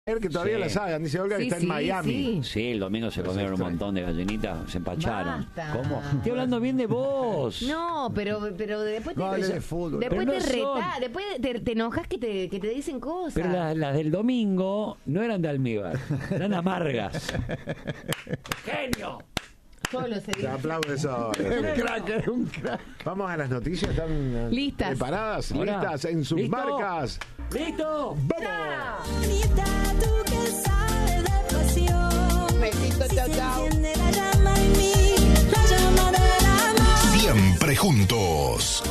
Que todavía la saben, dice Olga, que está en Miami. Sí, el domingo se comieron un montón de gallinitas, se empacharon. Basta. ¿Cómo? Estoy hablando bien de vos. No, pero después No hables de fútbol. Después Pero te no retás, después te enojas que te dicen cosas. Pero las del domingo no eran de almíbar, eran amargas. ¡Genio! Solo se Te dice. aplaudo eso. Es un crack. Vamos a las noticias, ¿están Listas. preparadas? Ahora. ¿Listas en sus ¿Listo? marcas? ¡Listo! ¡Vamos! Bonita, tú que sabes de pasión. Besito, chao, chao. Enciende la llama en mí, la llama del amor. Siempre juntos.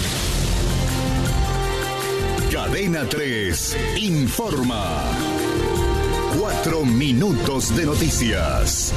Cadena 3 informa. 4 minutos de noticias.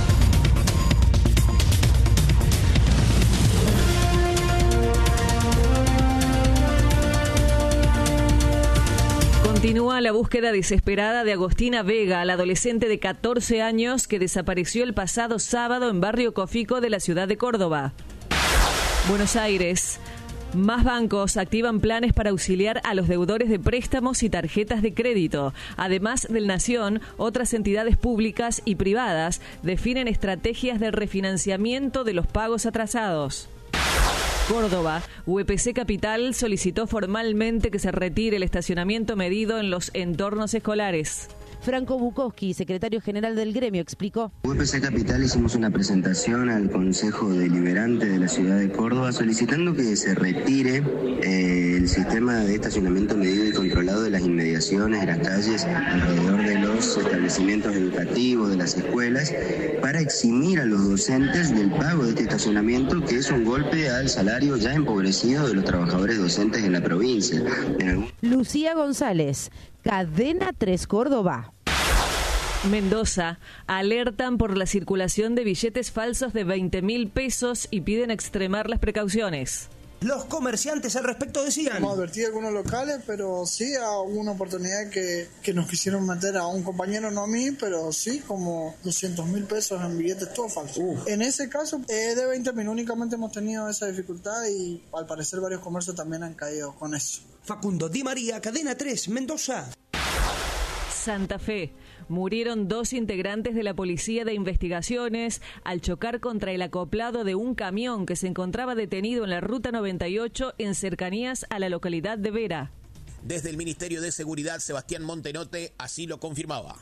Continúa la búsqueda desesperada de Agostina Vega, la adolescente de 14 años que desapareció el pasado sábado en Barrio Cofico de la ciudad de Córdoba. Buenos Aires. Más bancos activan planes para auxiliar a los deudores de préstamos y tarjetas de crédito. Además del Nación, otras entidades públicas y privadas definen estrategias de refinanciamiento de los pagos atrasados. Córdoba, UPC Capital solicitó formalmente que se retire el estacionamiento medido en los entornos escolares. Franco Bukowski, secretario general del gremio, explicó. UPC Capital hicimos una presentación al Consejo Deliberante de la ciudad de Córdoba solicitando que se retire el sistema de estacionamiento medido y controlado de las inmediaciones de las calles alrededor de los establecimientos educativos, de las escuelas, para eximir a los docentes del pago de este estacionamiento, que es un golpe al salario ya empobrecido de los trabajadores docentes en la provincia. Lucía González, Cadena 3 Córdoba. Mendoza, alertan por la circulación de billetes falsos de 20.000 pesos y piden extremar las precauciones. Los comerciantes al respecto decían. Hemos advertido a algunos locales, pero sí hubo una oportunidad que nos quisieron meter a un compañero, no a mí, pero sí como 200.000 pesos en billetes todo falsos. En ese caso, de 20.000 únicamente hemos tenido esa dificultad y al parecer varios comercios también han caído con eso. Facundo Di María, Cadena 3, Mendoza. Santa Fe. Murieron 2 integrantes de la Policía de Investigaciones al chocar contra el acoplado de un camión que se encontraba detenido en la Ruta 98 en cercanías a la localidad de Vera. Desde el Ministerio de Seguridad, Sebastián Montenote así lo confirmaba.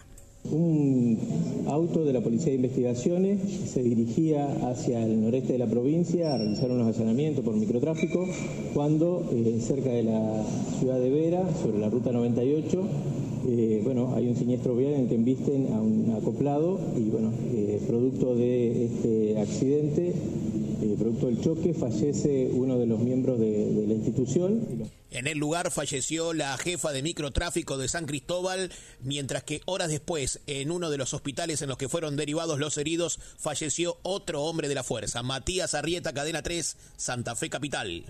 Un auto de la Policía de Investigaciones se dirigía hacia el noreste de la provincia a realizar unos allanamientos por microtráfico cuando cerca de la ciudad de Vera, sobre la Ruta 98, hay un siniestro vial en el que embisten a un acoplado y producto de este accidente, producto del choque, fallece uno de los miembros de la institución. En el lugar falleció la jefa de microtráfico de San Cristóbal, mientras que horas después, en uno de los hospitales en los que fueron derivados los heridos, falleció otro hombre de la fuerza, Matías Arrieta, Cadena 3, Santa Fe Capital.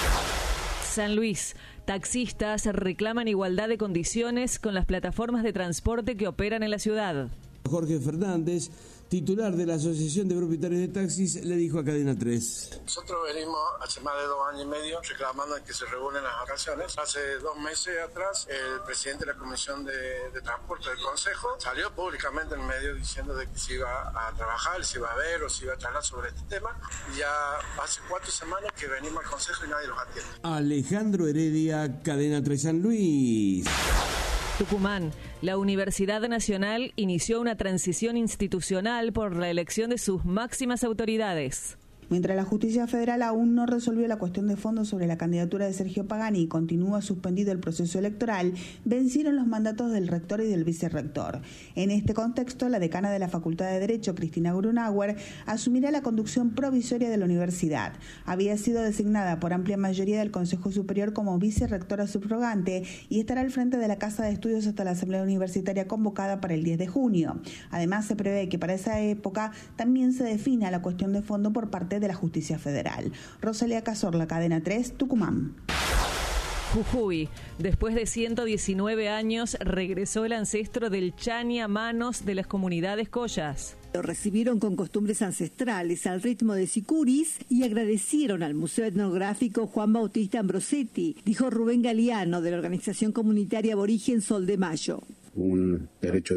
San Luis. Taxistas reclaman igualdad de condiciones con las plataformas de transporte que operan en la ciudad. Jorge Fernández, titular de la Asociación de Propietarios de Taxis, le dijo a Cadena 3. Nosotros venimos hace más de 2 años y medio reclamando que se regulen las vacaciones. Hace 2 meses atrás, el presidente de la Comisión de Transporte del Consejo salió públicamente en medio diciendo de que se iba a trabajar, se iba a ver o se iba a charlar sobre este tema. Y ya hace 4 semanas que venimos al Consejo y nadie los atiende. Alejandro Heredia, Cadena 3 San Luis. Tucumán. La Universidad Nacional inició una transición institucional por la elección de sus máximas autoridades. Mientras la Justicia Federal aún no resolvió la cuestión de fondo sobre la candidatura de Sergio Pagani y continúa suspendido el proceso electoral, vencieron los mandatos del rector y del vicerrector. En este contexto, la decana de la Facultad de Derecho, Cristina Grunauer, asumirá la conducción provisoria de la universidad. Había sido designada por amplia mayoría del Consejo Superior como vicerrectora subrogante y estará al frente de la Casa de Estudios hasta la Asamblea Universitaria convocada para el 10 de junio. Además, se prevé que para esa época también se defina la cuestión de fondo por parte de la Justicia Federal. Rosalía Cazorla, Cadena 3, Tucumán. Jujuy. Después de 119 años, regresó el ancestro del chani a manos de las comunidades collas. Lo recibieron con costumbres ancestrales al ritmo de sicuris y agradecieron al Museo Etnográfico Juan Bautista Ambrosetti, dijo Rubén Galeano de la organización comunitaria aborigen Sol de Mayo. un derecho